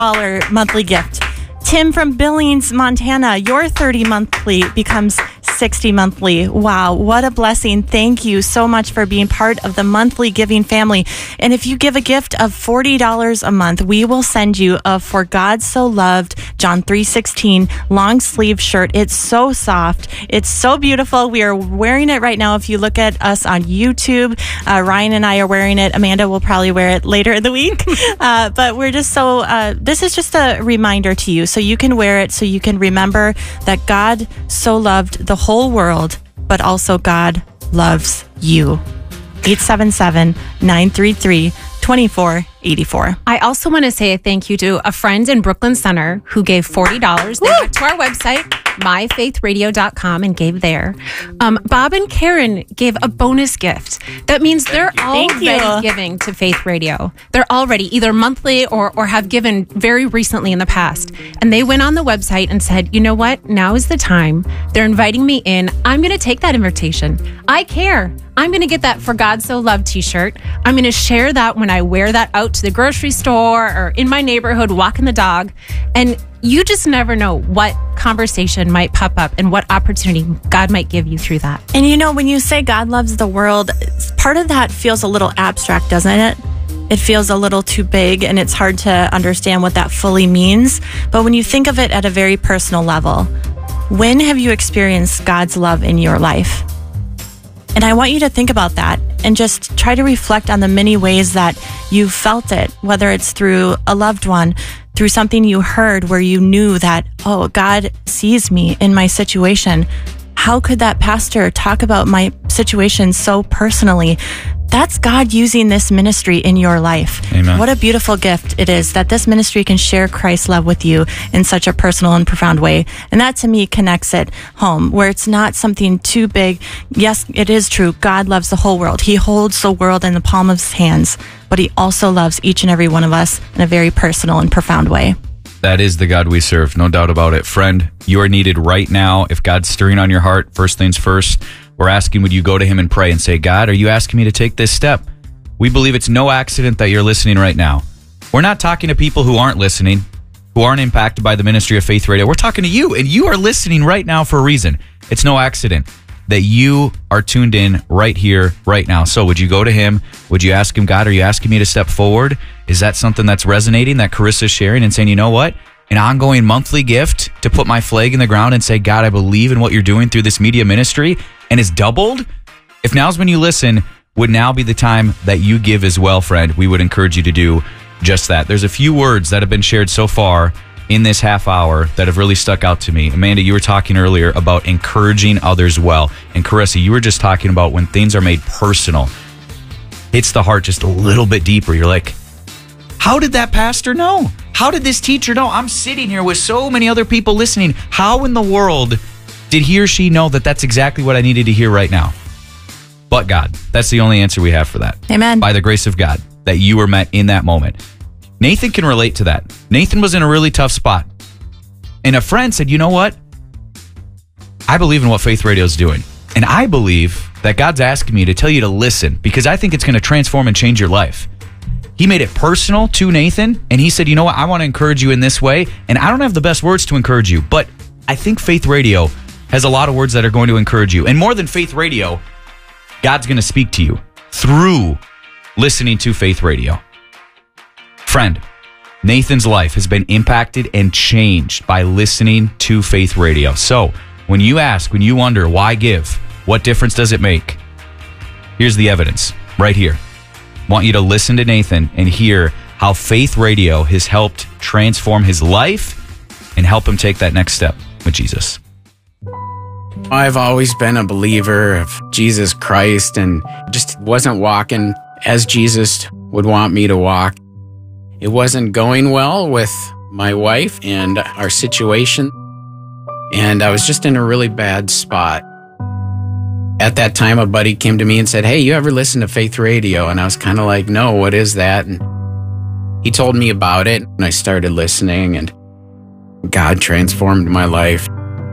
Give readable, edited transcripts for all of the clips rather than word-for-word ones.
monthly gift. Tim from Billings, Montana, your 30 monthly becomes 60 monthly. Wow, what a blessing. Thank you so much for being part of the monthly giving family. And if you give a gift of $40 a month, we will send you a For God So Loved John 3:16 long sleeve shirt. It's so soft. It's so beautiful. We are wearing it right now. If you look at us on YouTube, Ryan and I are wearing it. Amanda will probably wear it later in the week. But we're just so, this is just a reminder to you. So you can wear it so you can remember that God so loved the whole world, but also God loves you. 877-933-2484. I also want to say a thank you to a friend in Brooklyn Center who gave $40. They went to our website, myfaithradio.com, and gave there. Bob and Karen gave a bonus gift. That means they're already giving to Faith Radio. They're already either monthly or have given very recently in the past. And they went on the website and said, you know what? Now is the time. They're inviting me in. I'm going to take that invitation. I care. I'm going to get that For God So Loved t-shirt. I'm going to share that when I wear that out to the grocery store or in my neighborhood, walking the dog. And you just never know what conversation might pop up and what opportunity God might give you through that. And you know, when you say God loves the world, part of that feels a little abstract, doesn't it? It feels a little too big and it's hard to understand what that fully means. But when you think of it at a very personal level, when have you experienced God's love in your life? And I want you to think about that and just try to reflect on the many ways that you felt it, whether it's through a loved one, through something you heard where you knew that, oh, God sees me in my situation. How could that pastor talk about my situation so personally? That's God using this ministry in your life. Amen. What a beautiful gift it is that this ministry can share Christ's love with you in such a personal and profound way. And that to me connects it home, where it's not something too big. Yes, it is true. God loves the whole world. He holds the world in the palm of his hands, but he also loves each and every one of us in a very personal and profound way. That is the God we serve, no doubt about it. Friend, you are needed right now. If God's stirring on your heart, first things first, we're asking, would you go to him and pray and say, God, are you asking me to take this step? We believe it's no accident that you're listening right now. We're not talking to people who aren't listening, who aren't impacted by the ministry of Faith Radio. We're talking to you, and you are listening right now for a reason. It's no accident that you are tuned in right here, right now. So would you go to him? Would you ask him, God, are you asking me to step forward? Is that something that's resonating, that Carissa's sharing and saying, you know what? An ongoing monthly gift to put my flag in the ground and say, God, I believe in what you're doing through this media ministry, and it's doubled. If now's when you listen, would now be the time that you give as well, friend. We would encourage you to do just that. There's a few words that have been shared so far in this half hour that have really stuck out to me. Amanda, you were talking earlier about encouraging others well. And Carissa, you were just talking about when things are made personal, hits the heart just a little bit deeper. You're like, how did that pastor know? How did this teacher know? I'm sitting here with so many other people listening. How in the world did he or she know that that's exactly what I needed to hear right now? But God. That's the only answer we have for that. Amen. By the grace of God, that you were met in that moment. Nathan can relate to that. Nathan was in a really tough spot. And a friend said, you know what? I believe in what Faith Radio is doing. And I believe that God's asking me to tell you to listen because I think it's going to transform and change your life. He made it personal to Nathan, and he said, you know what? I want to encourage you in this way, and I don't have the best words to encourage you, but I think Faith Radio has a lot of words that are going to encourage you. And more than Faith Radio, God's going to speak to you through listening to Faith Radio. Friend, Nathan's life has been impacted and changed by listening to Faith Radio. So when you ask, when you wonder, why give? What difference does it make? Here's the evidence right here. I want you to listen to Nathan and hear how Faith Radio has helped transform his life and help him take that next step with Jesus. I've always been a believer of Jesus Christ and just wasn't walking as Jesus would want me to walk. It wasn't going well with my wife and our situation, and I was just in a really bad spot. At that time, a buddy came to me and said, hey, you ever listen to Faith Radio? And I was kind of like, no, what is that? And he told me about it, and I started listening, and God transformed my life.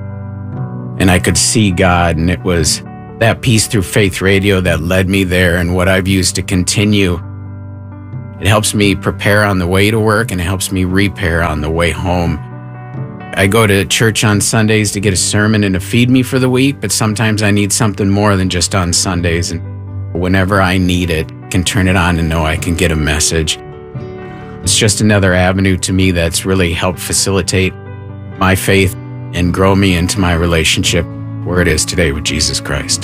And I could see God, and it was that piece through Faith Radio that led me there and what I've used to continue It helps me prepare on the way to work, and it helps me repair on the way home. I go to church on Sundays to get a sermon and to feed me for the week, but sometimes I need something more than just on Sundays. And whenever I need it, I can turn it on and know I can get a message. It's just another avenue to me that's really helped facilitate my faith and grow me into my relationship where it is today with Jesus Christ.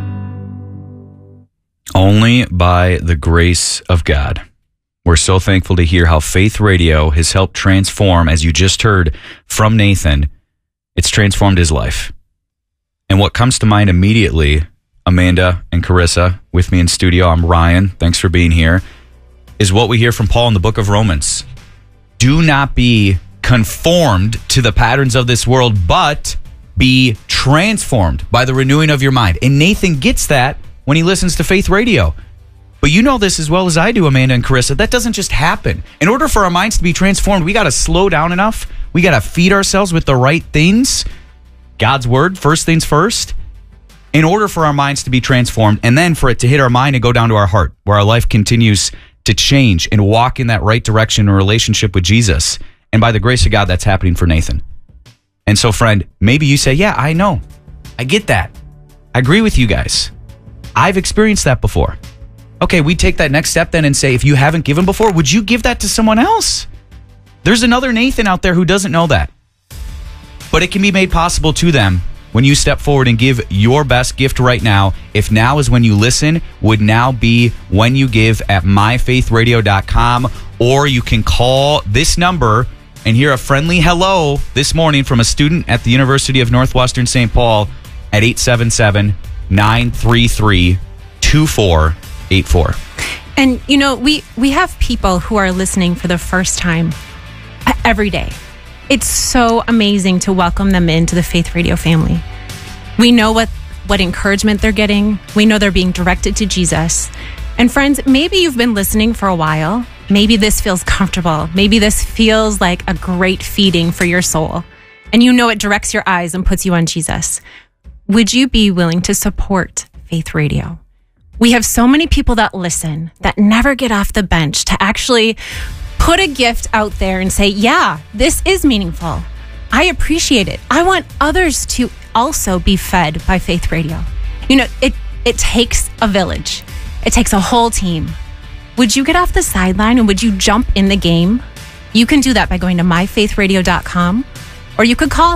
Only by the grace of God. We're so thankful to hear how Faith Radio has helped transform, as you just heard from Nathan, it's transformed his life. And what comes to mind immediately, Amanda and Carissa, with me in studio, I'm Ryan, thanks for being here, is what we hear from Paul in the book of Romans. Do not be conformed to the patterns of this world, but be transformed by the renewing of your mind. And Nathan gets that when he listens to Faith Radio. But you know this as well as I do, Amanda and Carissa. That doesn't just happen. In order for our minds to be transformed, we got to slow down enough. We got to feed ourselves with the right things. God's word, first things first. In order for our minds to be transformed, and then for it to hit our mind and go down to our heart, where our life continues to change and walk in that right direction in relationship with Jesus. And by the grace of God, that's happening for Nathan. And so, friend, maybe you say, yeah, I know. I get that. I agree with you guys. I've experienced that before. Okay, we take that next step then and say, if you haven't given before, would you give that to someone else? There's another Nathan out there who doesn't know that. But it can be made possible to them when you step forward and give your best gift right now. If now is when you listen, would now be when you give at myfaithradio.com, or you can call this number and hear a friendly hello this morning from a student at the University of Northwestern St. Paul at 877-933-2484. And, you know, we have people who are listening for the first time every day. It's so amazing to welcome them into the Faith Radio family. We know what encouragement they're getting. We know they're being directed to Jesus. And friends, maybe you've been listening for a while. Maybe this feels comfortable. Maybe this feels like a great feeding for your soul. And you know it directs your eyes and puts you on Jesus. Would you be willing to support Faith Radio? We have so many people that listen that never get off the bench to actually put a gift out there and say, yeah, this is meaningful. I appreciate it. I want others to also be fed by Faith Radio. You know, it takes a village. It takes a whole team. Would you get off the sideline and would you jump in the game? You can do that by going to myfaithradio.com, or you could call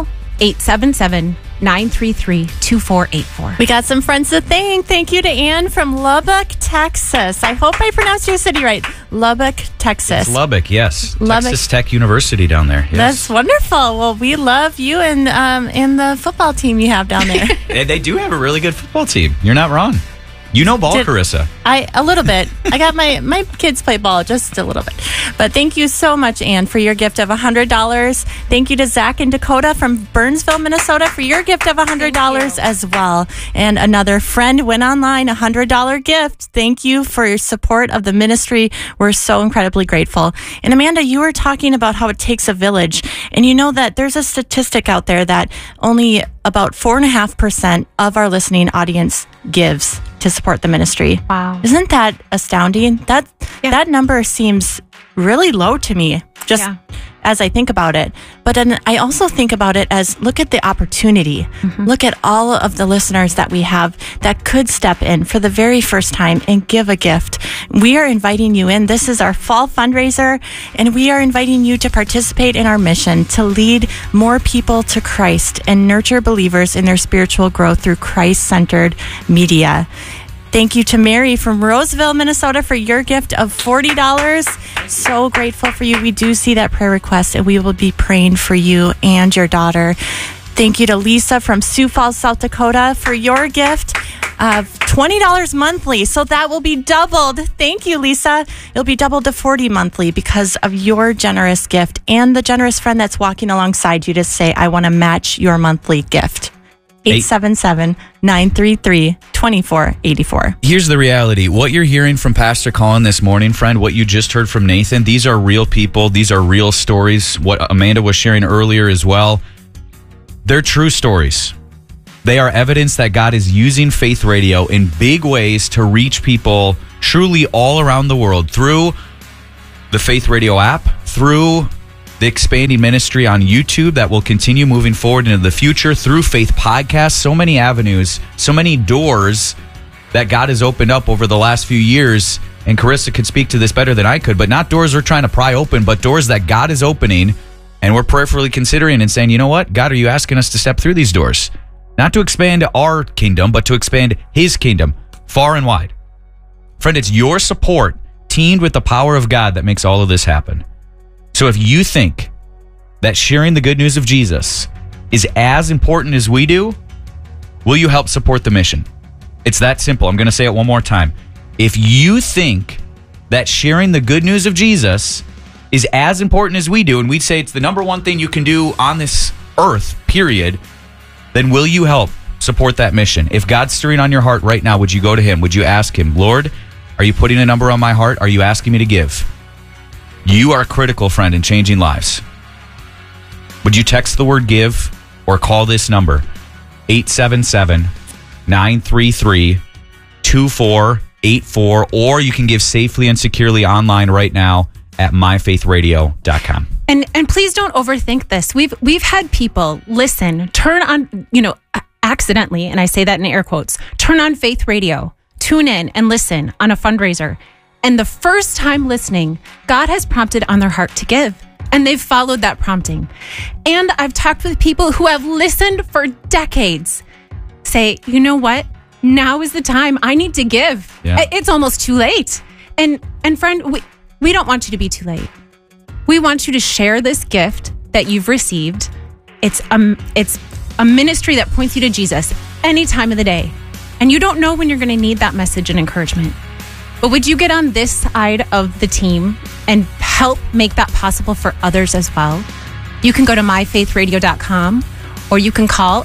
877-933-2484. We got some friends to thank. Thank you to Ann from Lubbock, Texas. I hope I pronounced your city right. Lubbock, Texas. It's Lubbock, yes. Lubbock. Texas Tech University down there. Yes. That's wonderful. Well, we love you and the football team you have down there. They do have a really good football team. You're not wrong. You know ball, Carissa. A little bit. I got my kids play ball just a little bit. But thank you so much, Ann, for your gift of $100. Thank you to Zach and Dakota from Burnsville, Minnesota, for your gift of $100 as well. And another friend went online, $100 gift. Thank you for your support of the ministry. We're so incredibly grateful. And Amanda, you were talking about how it takes a village. And you know that there's a statistic out there that only about 4.5% of our listening audience gives to support the ministry. Wow. Isn't that astounding? That number seems really low to me, just as I think about it. But then I also think about it as, look at the opportunity. Mm-hmm. Look at all of the listeners that we have that could step in for the very first time and give a gift. We are inviting you in. This is our fall fundraiser, and we are inviting you to participate in our mission to lead more people to Christ and nurture believers in their spiritual growth through Christ-centered media. Thank you to Mary from Roseville, Minnesota, for your gift of $40. So grateful for you. We do see that prayer request, and we will be praying for you and your daughter. Thank you to Lisa from Sioux Falls, South Dakota, for your gift of $20 monthly. So that will be doubled. Thank you, Lisa. It'll be doubled to $40 monthly because of your generous gift and the generous friend that's walking alongside you to say, I want to match your monthly gift. 877-933-2484. Here's the reality. What you're hearing from Pastor Colin this morning, friend, what you just heard from Nathan, these are real people. These are real stories. What Amanda was sharing earlier as well, they're true stories. They are evidence that God is using Faith Radio in big ways to reach people truly all around the world through the Faith Radio app, through the expanding ministry on YouTube that will continue moving forward into the future, through Faith Podcasts. So many avenues, so many doors that God has opened up over the last few years. And Carissa could speak to this better than I could, but not doors we're trying to pry open, but doors that God is opening, and we're prayerfully considering and saying, you know what, God, are you asking us to step through these doors? Not to expand our kingdom, but to expand his kingdom far and wide. Friend, it's your support teamed with the power of God that makes all of this happen. So if you think that sharing the good news of Jesus is as important as we do, will you help support the mission? It's that simple. I'm going to say it one more time. If you think that sharing the good news of Jesus is as important as we do, and we'd say it's the number one thing you can do on this earth, period, then will you help support that mission? If God's stirring on your heart right now, would you go to him? Would you ask him, Lord, are you putting a number on my heart? Are you asking me to give? You are critical, friend, in changing lives. Would you text the word give or call this number, 877-933-2484, or you can give safely and securely online right now at myfaithradio.com. And please don't overthink this. We've had people listen, turn on, accidentally, and I say that in air quotes, turn on Faith Radio, tune in and listen on a fundraiser. And the first time listening, God has prompted on their heart to give. And they've followed that prompting. And I've talked with people who have listened for decades, say, you know what? Now is the time. I need to give. Yeah. It's almost too late. And friend, we don't want you to be too late. We want you to share this gift that you've received. It's a ministry that points you to Jesus any time of the day. And you don't know when you're going to need that message and encouragement. But would you get on this side of the team and help make that possible for others as well? You can go to myfaithradio.com, or you can call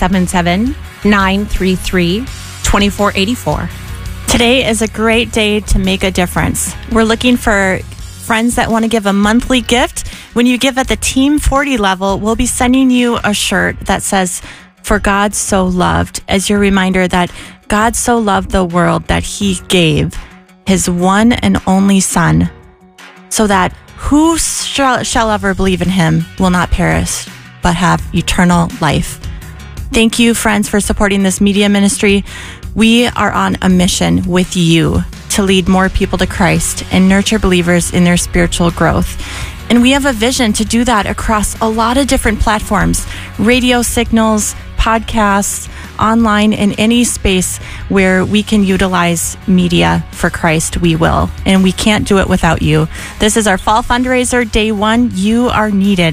877-933-2484. Today is a great day to make a difference. We're looking for friends that want to give a monthly gift. When you give at the Team 40 level, we'll be sending you a shirt that says, "For God so loved," as your reminder that God so loved the world that he gave his one and only Son, so that who shall ever believe in him will not perish, but have eternal life. Thank you, friends, for supporting this media ministry. We are on a mission with you to lead more people to Christ and nurture believers in their spiritual growth. And we have a vision to do that across a lot of different platforms, radio signals, podcasts, online, in any space where we can utilize media for Christ, we will. And we can't do it without you. This is our fall fundraiser, day one. You are needed.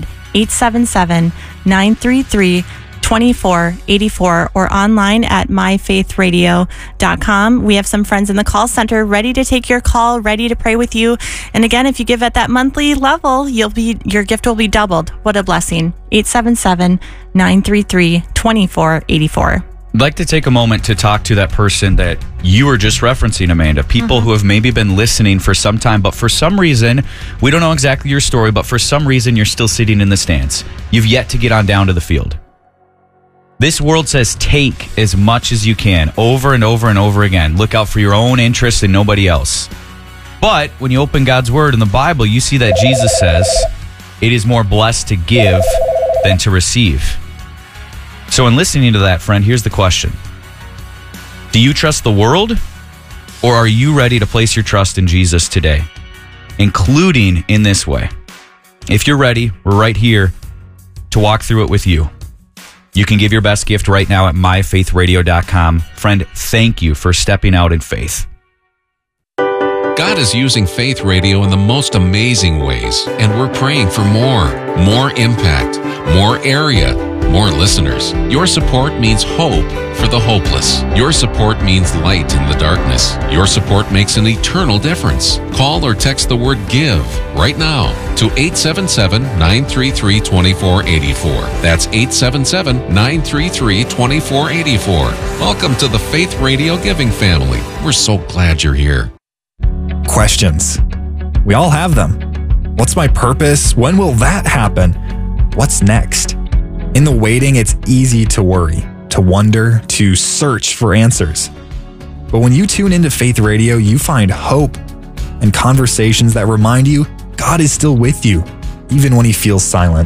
877-933-2484 or online at myfaithradio.com. We have some friends in the call center ready to take your call, ready to pray with you. And again, if you give at that monthly level, your gift will be doubled. What a blessing. 877-933-2484. I'd like to take a moment to talk to that person that you were just referencing, Amanda. People who have maybe been listening for some time, but for some reason, we don't know exactly your story, but for some reason, you're still sitting in the stands. You've yet to get on down to the field. This world says take as much as you can, over and over and over again. Look out for your own interests and nobody else. But when you open God's word in the Bible, you see that Jesus says, it is more blessed to give than to receive. So in listening to that, friend, here's the question. Do you trust the world, or are you ready to place your trust in Jesus today? Including in this way. If you're ready, we're right here to walk through it with you. You can give your best gift right now at myfaithradio.com. Friend, thank you for stepping out in faith. God is using Faith Radio in the most amazing ways, and we're praying for more impact, more area, more listeners. Your support means hope for the hopeless. Your support means light in the darkness. Your support makes an eternal difference. Call or text the word GIVE right now to 877-933-2484. That's 877-933-2484. Welcome to the Faith Radio Giving family. We're so glad you're here. Questions. We all have them. What's my purpose? When will that happen? What's next? In the waiting, it's easy to worry, to wonder, to search for answers. But when you tune into Faith Radio, you find hope and conversations that remind you God is still with you, even when he feels silent.